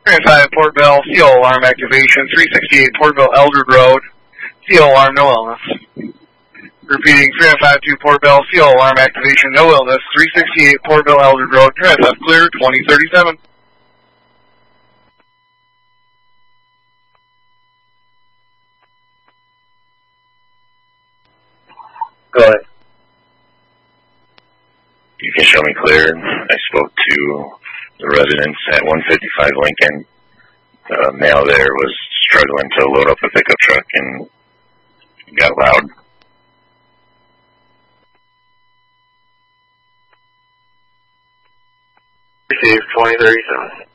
305 Port Bell, CO alarm activation. 368 Port Bell Eldred Road, CO alarm, no illness. Repeating, 352 Port Bell, CO alarm activation, no illness. 368 Port Bell Eldred Road, SF clear, 2037. Go ahead. You can show me clear. I spoke to the residents at 155 Lincoln. The male there was struggling to load up a pickup truck and got loud. Received 2037.